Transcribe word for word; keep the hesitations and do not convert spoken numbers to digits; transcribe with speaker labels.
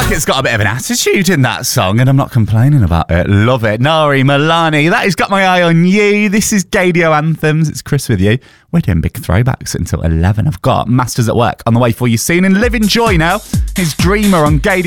Speaker 1: like it's got a bit of an attitude in that song, and I'm not complaining about it. Love it. Nari Milani, that has got my eye on you. This is Gaydio Anthems. It's Chris with you. We're doing big throwbacks until eleven. I've got Masters at Work on the way for you soon, and Live in Joy now. His Dreamer on Gaydio.